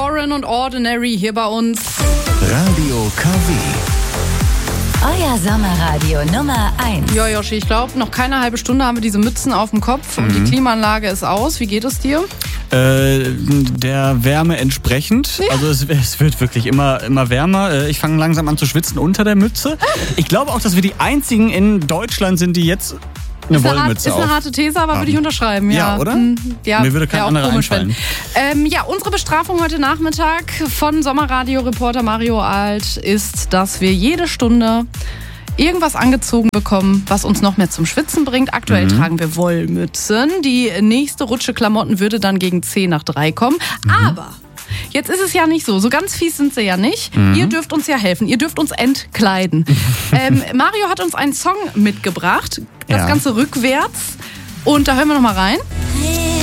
Warren und Ordinary hier bei uns. Radio KW. Euer Sommerradio Nummer 1. Ja, Joshi, ich glaube, noch keine halbe Stunde haben wir diese Mützen auf dem Kopf und die Klimaanlage ist aus. Wie geht es dir? Der Wärme entsprechend. Ja. Also es wird wirklich immer wärmer. Ich fange langsam an zu schwitzen unter der Mütze. Ich glaube auch, dass wir die einzigen in Deutschland sind, die jetzt eine Wollmütze ist eine harte These, aber würde ich unterschreiben. Ja, oder? Ja, mir würde kein anderer einfallen. Unsere Bestrafung heute Nachmittag von Sommerradio-Reporter Mario Alt ist, dass wir jede Stunde irgendwas angezogen bekommen, was uns noch mehr zum Schwitzen bringt. Aktuell tragen wir Wollmützen. Die nächste Rutsche Klamotten würde dann gegen 10 nach 3 kommen. Aber jetzt ist es ja nicht so. So ganz fies sind sie ja nicht. Ihr dürft uns ja helfen. Ihr dürft uns entkleiden. Mario hat uns einen Song mitgebracht. Das Ganze rückwärts. Und da hören wir noch mal rein.